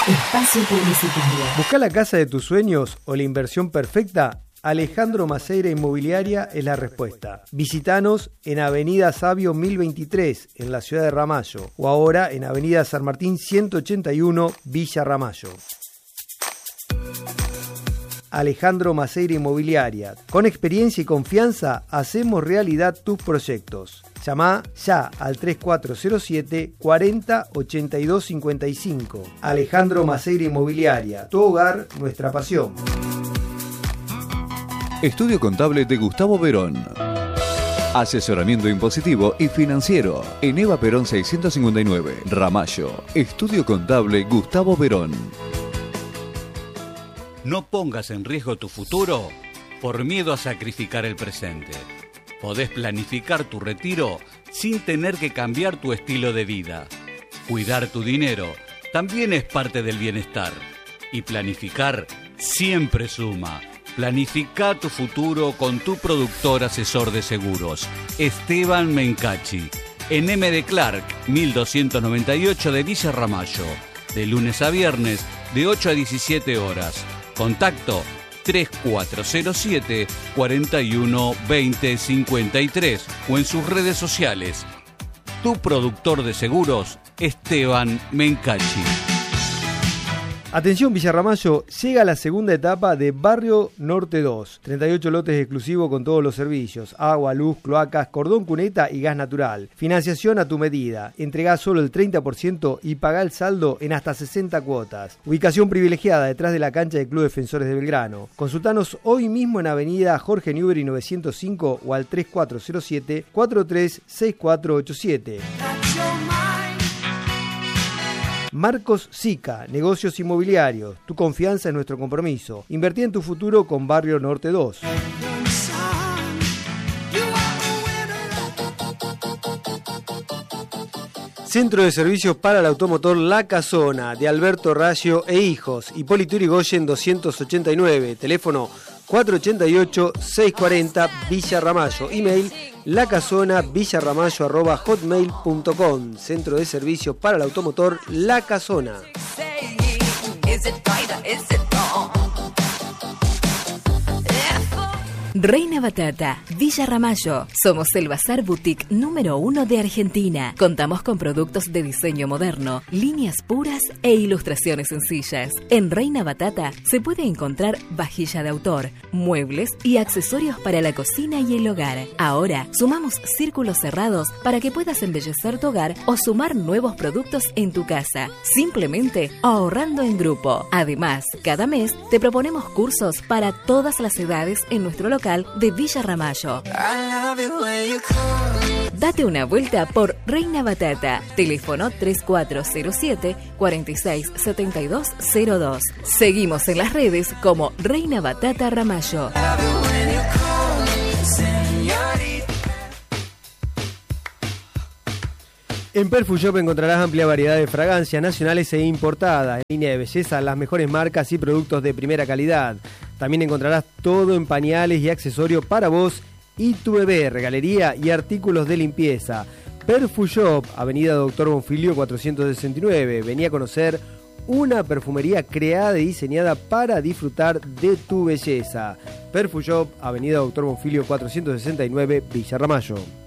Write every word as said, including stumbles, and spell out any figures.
Espacio publicitario. ¿Busca la casa de tus sueños o la inversión perfecta? Alejandro Maceira Inmobiliaria es la respuesta. Visítanos en Avenida Sabio mil veintitrés, en la ciudad de Ramallo, o ahora en Avenida San Martín ciento ochenta y uno, Villa Ramallo. Alejandro Maceira Inmobiliaria. Con experiencia y confianza, hacemos realidad tus proyectos. Llama ya al tres cuatro cero siete, cuarenta, ochenta y dos cincuenta y cinco. Alejandro Maceira Inmobiliaria. Tu hogar, nuestra pasión. Estudio Contable de Gustavo Perón. Asesoramiento impositivo y financiero. En Eva Perón seiscientos cincuenta y nueve, Ramallo. Estudio Contable Gustavo Perón. No pongas en riesgo tu futuro por miedo a sacrificar el presente. Podés planificar tu retiro sin tener que cambiar tu estilo de vida. Cuidar tu dinero también es parte del bienestar. Y planificar siempre suma. Planifica tu futuro con tu productor asesor de seguros, Esteban Mencachi, en M. de Clark, mil doscientos noventa y ocho de Villa Ramallo, de lunes a viernes, de ocho a diecisiete horas. Contacto tres cuatro cero siete, cuarenta y uno, veinte, cincuenta y tres o en sus redes sociales. Tu productor de seguros, Esteban Mencachi. Atención Villa Ramallo, llega la segunda etapa de Barrio Norte dos. treinta y ocho lotes exclusivos con todos los servicios: agua, luz, cloacas, cordón cuneta y gas natural. Financiación a tu medida. Entregá solo el treinta por ciento y pagá el saldo en hasta sesenta cuotas. Ubicación privilegiada detrás de la cancha del Club Defensores de Belgrano. Consultanos hoy mismo en Avenida Jorge Newbery novecientos cinco o al tres cuatro cero siete, cuatro tres seis cuatro ocho siete. Marcos Sica, negocios inmobiliarios. Tu confianza es nuestro compromiso. Invertí en tu futuro con Barrio Norte dos. Centro de Servicios para el Automotor La Casona, de Alberto Raggio e Hijos, Hipólito Yrigoyen doscientos ochenta y nueve, teléfono cuatro ocho ocho, seis cuatro cero, Villa Ramallo, email lacasona.villaramallo arroba hotmail punto com. Centro de Servicios para el Automotor La Casona. Reina Batata, Villa Ramallo. Somos el bazar boutique número uno de Argentina. Contamos con productos de diseño moderno, líneas puras e ilustraciones sencillas. En Reina Batata se puede encontrar vajilla de autor, muebles y accesorios para la cocina y el hogar. Ahora sumamos círculos cerrados para que puedas embellecer tu hogar o sumar nuevos productos en tu casa, simplemente ahorrando en grupo. Además, cada mes te proponemos cursos para todas las edades en nuestro local de Villa Ramallo. Date una vuelta por Reina Batata. Teléfono tres cuatro cero siete, cuarenta y seis, setenta y dos cero dos. Seguimos en las redes como Reina Batata Ramallo. En Perfushop encontrarás amplia variedad de fragancias nacionales e importadas, en línea de belleza, las mejores marcas y productos de primera calidad. También encontrarás todo en pañales y accesorios para vos y tu bebé, regalería y artículos de limpieza. Perfushop, Avenida Doctor Bonfilio cuatrocientos sesenta y nueve. Vení a conocer una perfumería creada y diseñada para disfrutar de tu belleza. Perfushop, Avenida Doctor Bonfilio cuatrocientos sesenta y nueve, Villa Ramallo.